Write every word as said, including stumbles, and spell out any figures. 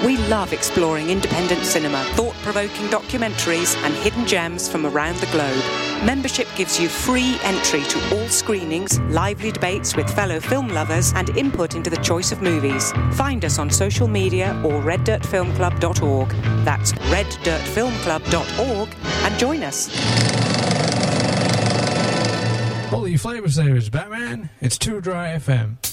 We love exploring independent cinema, thought-provoking documentaries and hidden gems from around the globe. Membership gives you free entry to all screenings, lively debates with fellow film lovers and input into the choice of movies. Find us on social media or red dirt film club dot org. That's red dirt film club dot org and join us. All you flavor savers, Batman, it's Too Dry F M.